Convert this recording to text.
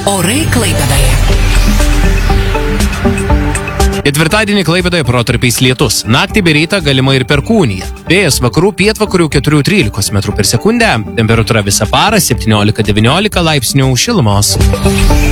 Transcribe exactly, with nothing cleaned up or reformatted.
Orai Klaipėdoje. Ketvirtadienį Klaipėdoje protarpiais lietus. Naktį bei rytą galima ir perkūnija. Vėjas vakarų pietvakarių keturi trylika metrų per sekundę. Temperatūra visą parą septyniolika devyniolika laipsnių šilumos.